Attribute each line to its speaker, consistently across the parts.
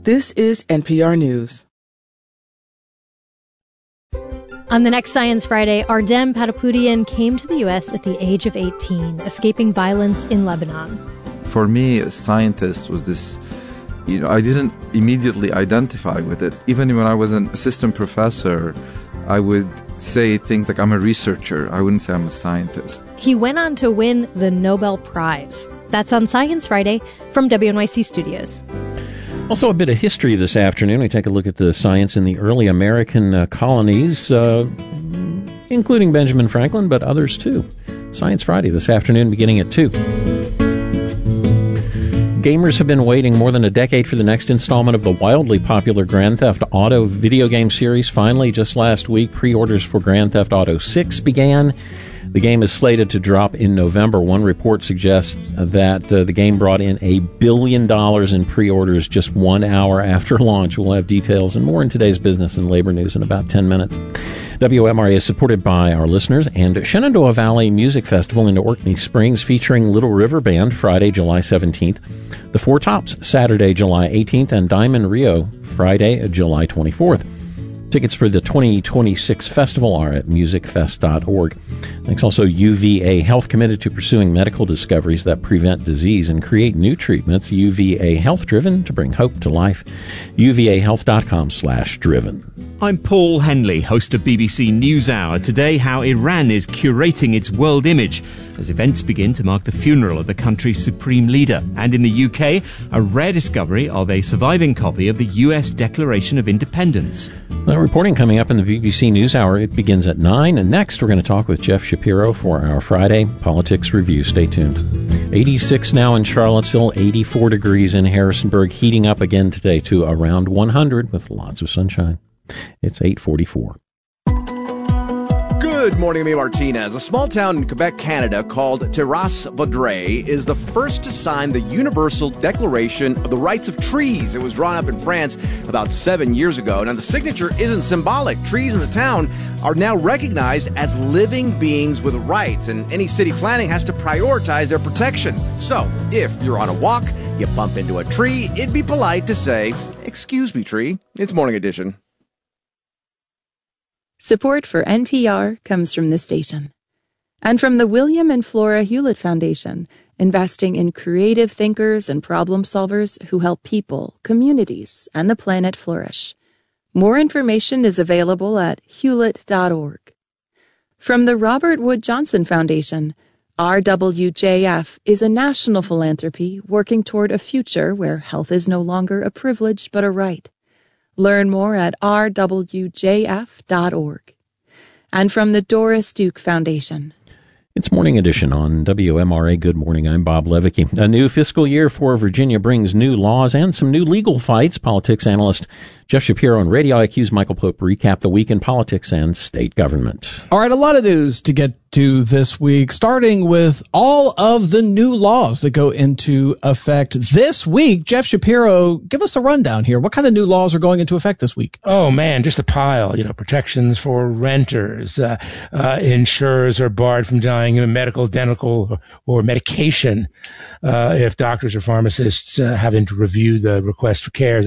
Speaker 1: This is NPR News.
Speaker 2: On the next Science Friday, Ardem Patapoutian came to the U.S. at the age of 18, escaping violence in Lebanon.
Speaker 3: For me, a scientist was this, I didn't immediately identify with it. Even when I was an assistant professor, I would say things like I'm a researcher. I wouldn't say I'm a scientist.
Speaker 2: He went on to win the Nobel Prize. That's on Science Friday from WNYC Studios.
Speaker 4: Also, a bit of history this afternoon. We take a look at the science in the early American colonies, including Benjamin Franklin, but others too. Science Friday this afternoon, beginning at 2. Gamers have been waiting more than a decade for the next installment of the wildly popular Grand Theft Auto video game series. Finally, just last week, pre-orders for Grand Theft Auto 6 began. The game is slated to drop in November. One report suggests that the game brought in $1 billion in pre-orders just 1 hour after launch. We'll have details and more in today's business and labor news in about 10 minutes. WMRA is supported by our listeners and Shenandoah Valley Music Festival in Orkney Springs featuring Little River Band Friday, July 17th, The Four Tops Saturday, July 18th, and Diamond Rio Friday, July 24th. Tickets for the 2026 festival are at musicfest.org. Thanks also UVA Health, committed to pursuing medical discoveries that prevent disease and create new treatments. UVA Health, driven to bring hope to life. uvahealth.com/driven.
Speaker 5: I'm Paul Henley, host of BBC NewsHour. Today, how Iran is curating its world image as events begin to mark the funeral of the country's supreme leader. And in the UK, a rare discovery of a surviving copy of the US Declaration of Independence.
Speaker 4: That reporting coming up in the BBC NewsHour. It begins at 9. And next, we're going to talk with Jeff Shapiro for our Friday Politics Review. Stay tuned. 86 now in Charlottesville, 84 degrees in Harrisonburg, heating up again today to around 100 with lots of sunshine. It's 8:44.
Speaker 6: Good morning, I'm Martinez. A small town in Quebec, Canada called Terrasse-Vaudreuil is the first to sign the Universal Declaration of the Rights of Trees. It was drawn up in France about 7 years ago. Now, the signature isn't symbolic. Trees in the town are now recognized as living beings with rights, and any city planning has to prioritize their protection. So, if you're on a walk, you bump into a tree, it'd be polite to say, "Excuse me, tree." It's Morning Edition.
Speaker 7: Support for NPR comes from this station and from the William and Flora Hewlett Foundation, investing in creative thinkers and problem solvers who help people, communities, and the planet flourish. More information is available at hewlett.org. From the Robert Wood Johnson Foundation, RWJF is a national philanthropy working toward a future where health is no longer a privilege but a right. Learn more at rwjf.org. And from the Doris Duke Foundation.
Speaker 4: It's Morning Edition on WMRA. Good morning. I'm Bob Levicki. A new fiscal year for Virginia brings new laws and some new legal fights. Politics analyst Jeff Shapiro and Radio IQ's Michael Pope recap the week in politics and state government.
Speaker 8: All right, a lot of news to get to this week, starting with all of the new laws that go into effect this week. Jeff Shapiro, give us a rundown here. What kind of new laws are going into effect this week?
Speaker 9: Oh, man, just a pile. Protections for renters. Insurers are barred from denying medical, dental, or medication if doctors or pharmacists haven't reviewed the request for care.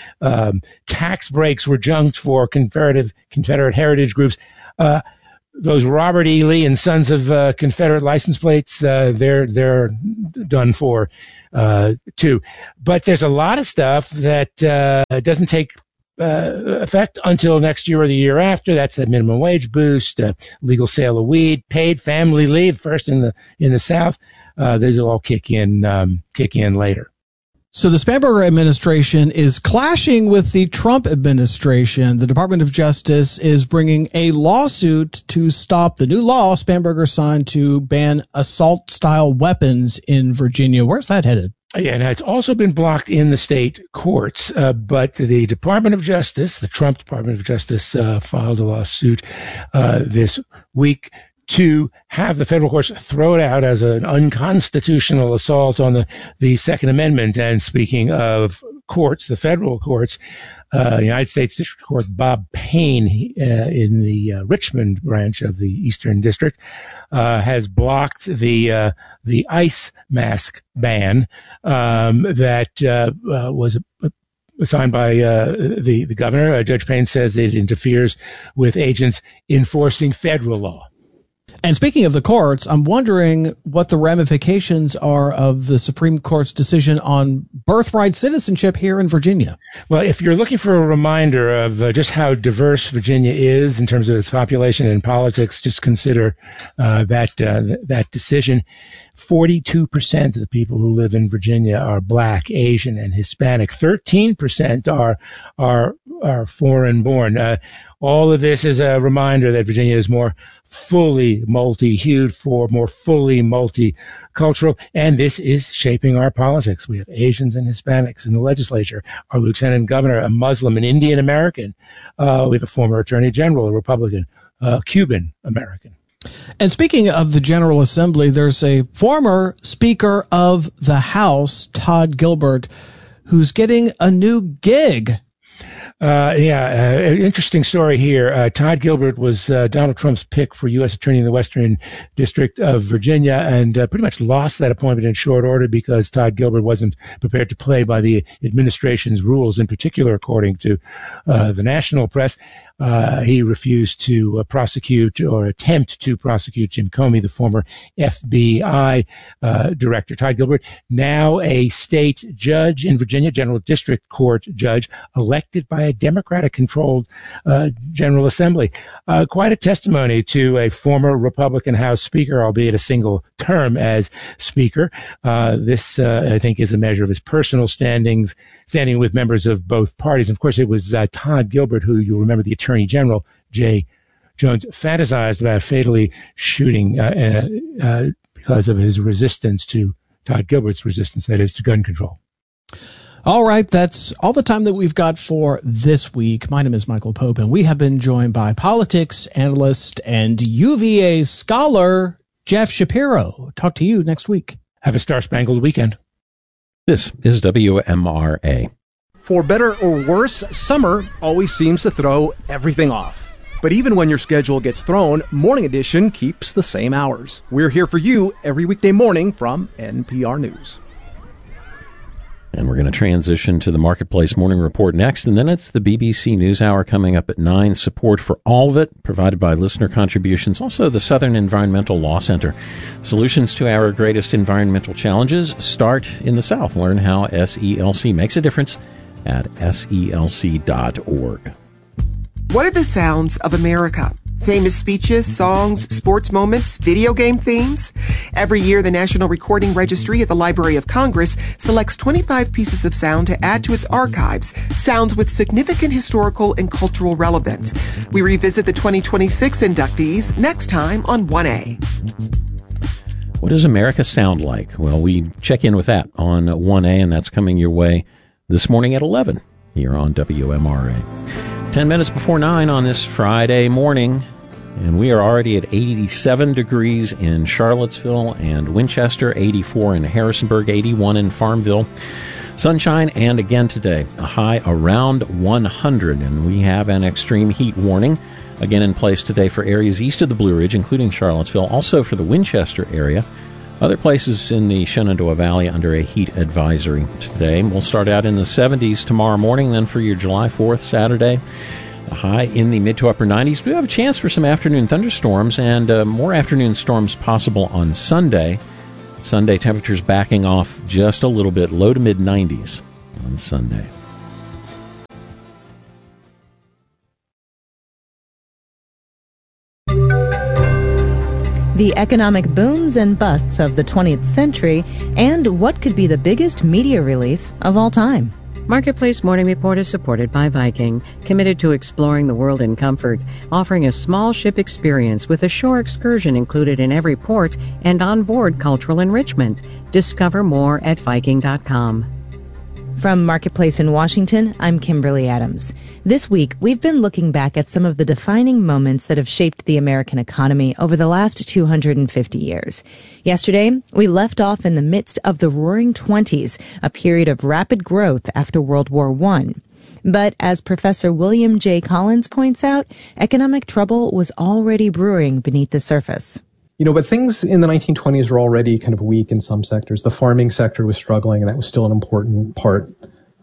Speaker 9: Tax breaks were junked for Confederate heritage groups. Those Robert E. Lee and Sons of Confederate license plates, they're done for too. But there's a lot of stuff that doesn't take effect until next year or the year after. That's the minimum wage boost, legal sale of weed, paid family leave first in the South. These will all kick in later.
Speaker 8: So the Spanberger administration is clashing with the Trump administration. The Department of Justice is bringing a lawsuit to stop the new law Spanberger signed to ban assault-style weapons in Virginia. Where's that headed?
Speaker 9: Yeah, and it's also been blocked in the state courts, but the Department of Justice, the Trump Department of Justice, filed a lawsuit this week to have the federal courts throw it out as an unconstitutional assault on the Second Amendment. And speaking of courts, the federal courts, United States District Court Bob Payne in the Richmond branch of the Eastern District has blocked the ice mask ban that was signed by the governor. Judge Payne says it interferes with agents enforcing federal law.
Speaker 8: And speaking of the courts, I'm wondering what the ramifications are of the Supreme Court's decision on birthright citizenship here in Virginia.
Speaker 9: Well, if you're looking for a reminder of just how diverse Virginia is in terms of its population and politics, just consider that decision. 42% of the people who live in Virginia are Black, Asian, and Hispanic. 13% are foreign born. All of this is a reminder that Virginia is more fully multi-hued, more fully multicultural, and this is shaping our politics. We have Asians and Hispanics in the legislature. Our lieutenant governor, a Muslim, an Indian American. We have a former attorney general, a Republican, Cuban American.
Speaker 8: And speaking of the General Assembly, there's a former Speaker of the House, Todd Gilbert, who's getting a new gig.
Speaker 9: Interesting story here. Todd Gilbert was Donald Trump's pick for U.S. Attorney in the Western District of Virginia, and pretty much lost that appointment in short order because Todd Gilbert wasn't prepared to play by the administration's rules, in particular, according to the national press. He refused to prosecute or attempt to prosecute Jim Comey, the former FBI director. Todd Gilbert, now a state judge in Virginia, General District Court judge, elected by a Democratic-controlled General Assembly. Quite a testimony to a former Republican House Speaker, albeit a single term as Speaker. This, I think, is a measure of his personal standing with members of both parties. Of course, it was Todd Gilbert, who you'll remember the Attorney General, Jay Jones, fantasized about fatally shooting because of his resistance to Todd Gilbert's resistance, that is, to gun control.
Speaker 8: All right, that's all the time that we've got for this week. My name is Michael Pope, and we have been joined by politics analyst and UVA scholar Jeff Shapiro. Talk to you next week.
Speaker 9: Have a star-spangled weekend.
Speaker 4: This is WMRA.
Speaker 6: For better or worse, summer always seems to throw everything off. But even when your schedule gets thrown, Morning Edition keeps the same hours. We're here for you every weekday morning from NPR News.
Speaker 4: And we're going to transition to the Marketplace Morning Report next, and then it's the BBC NewsHour coming up at 9. Support for all of it provided by listener contributions. Also, the Southern Environmental Law Center. Solutions to our greatest environmental challenges start in the South. Learn how SELC makes a difference at SELC.org.
Speaker 10: What are the sounds of America? Famous speeches, songs, sports moments, video game themes? Every year, the National Recording Registry at the Library of Congress selects 25 pieces of sound to add to its archives, sounds with significant historical and cultural relevance. We revisit the 2026 inductees next time on 1A.
Speaker 4: What does America sound like? Well, we check in with that on 1A, and that's coming your way this morning at 11 here on WMRA. 10 minutes before 9 on this Friday morning, and we are already at 87 degrees in Charlottesville and Winchester, 84 in Harrisonburg, 81 in Farmville. Sunshine, and again today, a high around 100, and we have an extreme heat warning again in place today for areas east of the Blue Ridge, including Charlottesville, also for the Winchester area. Other places in the Shenandoah Valley under a heat advisory today. We'll start out in the 70s tomorrow morning. Then for your July 4th, Saturday, a high in the mid to upper 90s. We have a chance for some afternoon thunderstorms and more afternoon storms possible on Sunday. Sunday temperatures backing off just a little bit, low to mid 90s on Sunday.
Speaker 11: The economic booms and busts of the 20th century, and what could be the biggest media release of all time.
Speaker 12: Marketplace Morning Report is supported by Viking, committed to exploring the world in comfort, offering a small ship experience with a shore excursion included in every port and onboard cultural enrichment. Discover more at Viking.com.
Speaker 11: From Marketplace in Washington, I'm Kimberly Adams. This week, we've been looking back at some of the defining moments that have shaped the American economy over the last 250 years. Yesterday, we left off in the midst of the Roaring Twenties, a period of rapid growth after World War I. But as Professor William J. Collins points out, economic trouble was already brewing beneath the surface.
Speaker 13: But things in the 1920s were already kind of weak in some sectors. The farming sector was struggling, and that was still an important part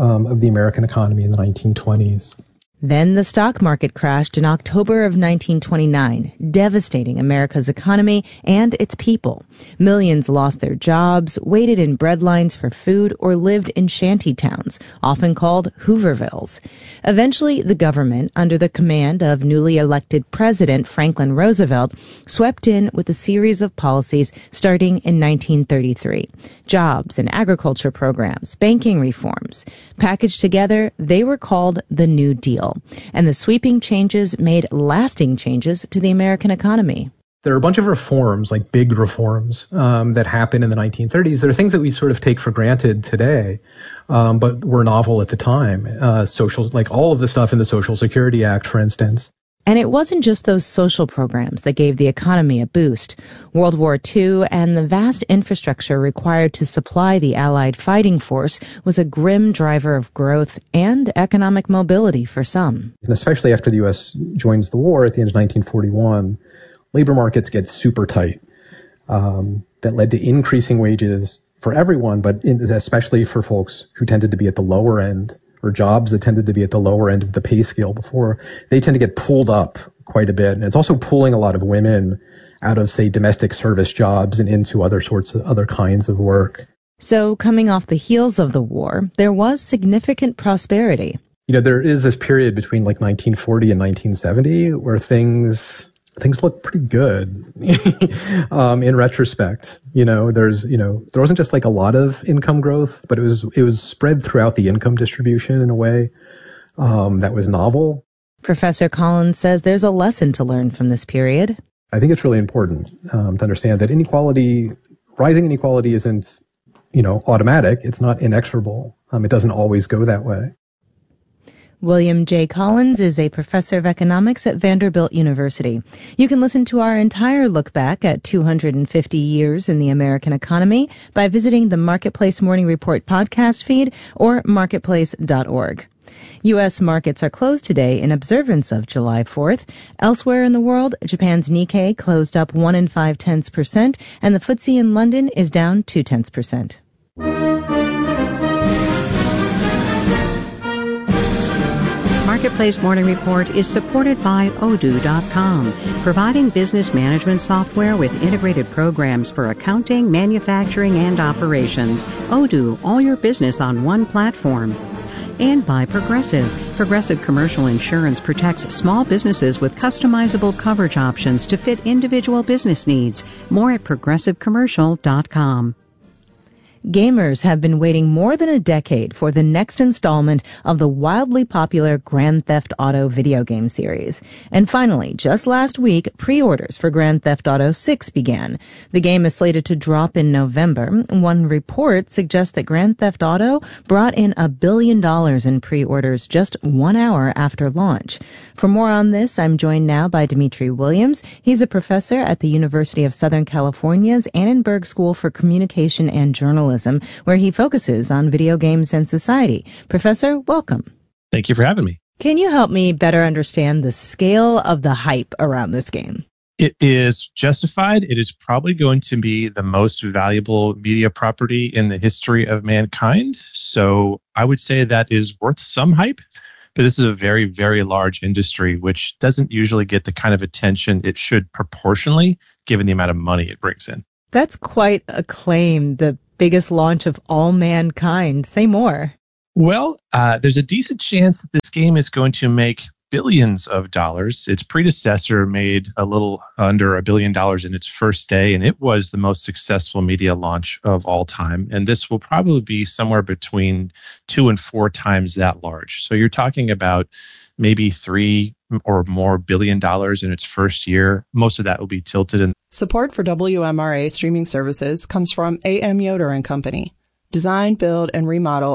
Speaker 13: of the American economy in the 1920s.
Speaker 11: Then the stock market crashed in October of 1929, devastating America's economy and its people. Millions lost their jobs, waited in bread lines for food, or lived in shanty towns, often called Hoovervilles. Eventually, the government, under the command of newly elected President Franklin Roosevelt, swept in with a series of policies starting in 1933. Jobs and agriculture programs, banking reforms. Packaged together, they were called the New Deal. And the sweeping changes made lasting changes to the American economy.
Speaker 13: There are a bunch of reforms, like big reforms, that happened in the 1930s. There are things that we sort of take for granted today, but were novel at the time. Like all of the stuff in the Social Security Act, for instance.
Speaker 11: And it wasn't just those social programs that gave the economy a boost. World War II and the vast infrastructure required to supply the Allied fighting force was a grim driver of growth and economic mobility for some.
Speaker 13: And especially after the U.S. joins the war at the end of 1941, labor markets get super tight. That led to increasing wages for everyone, but especially for folks who tended to be at the lower end, or jobs that tended to be at the lower end of the pay scale before. They tend to get pulled up quite a bit. And it's also pulling a lot of women out of, say, domestic service jobs and into other kinds of work.
Speaker 11: So coming off the heels of the war, there was significant prosperity.
Speaker 13: There is this period between like 1940 and 1970 where things look pretty good. In retrospect, there wasn't just like a lot of income growth, but it was spread throughout the income distribution in a way that was novel.
Speaker 11: Professor Collins says there's a lesson to learn from this period.
Speaker 13: I think it's really important to understand that rising inequality isn't, automatic. It's not inexorable. It doesn't always go that way.
Speaker 11: William J. Collins is a professor of economics at Vanderbilt University. You can listen to our entire look back at 250 years in the American economy by visiting the Marketplace Morning Report podcast feed or marketplace.org. U.S. markets are closed today in observance of July 4th. Elsewhere in the world, Japan's Nikkei closed up 1 5/10%, and the FTSE in London is down 0.2%.
Speaker 12: Marketplace Morning Report is supported by Odoo.com, providing business management software with integrated programs for accounting, manufacturing, and operations. Odoo, all your business on one platform. And by Progressive. Progressive Commercial Insurance protects small businesses with customizable coverage options to fit individual business needs. More at progressivecommercial.com.
Speaker 11: Gamers have been waiting more than a decade for the next installment of the wildly popular Grand Theft Auto video game series. And finally, just last week, pre-orders for Grand Theft Auto 6 began. The game is slated to drop in November. One report suggests that Grand Theft Auto brought in $1 billion in pre-orders just 1 hour after launch. For more on this, I'm joined now by Dimitri Williams. He's a professor at the University of Southern California's Annenberg School for Communication and Journalism, where he focuses on video games and society. Professor, welcome.
Speaker 14: Thank you for having me.
Speaker 11: Can you help me better understand the scale of the hype around this game?
Speaker 14: It is justified. It is probably going to be the most valuable media property in the history of mankind. So I would say that is worth some hype. But this is a very, very large industry, which doesn't usually get the kind of attention it should proportionally, given the amount of money it brings in.
Speaker 11: That's quite a claim. The biggest launch of all mankind. Say more.
Speaker 14: Well, there's a decent chance that this game is going to make billions of dollars. Its predecessor made a little under $1 billion in its first day, and it was the most successful media launch of all time. And this will probably be somewhere between 2 and 4 times that large. So you're talking about maybe $3 or more billion in its first year. Most of that will be tilted in.
Speaker 1: Support for WMRA streaming services comes from A.M. Yoder and Company. Design, build, and remodel